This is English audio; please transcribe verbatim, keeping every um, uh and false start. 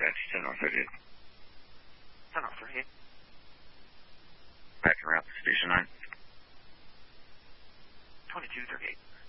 ten North thirty-eight. ten North thirty-eight. Back around Station nine. twenty-two thirty-eight.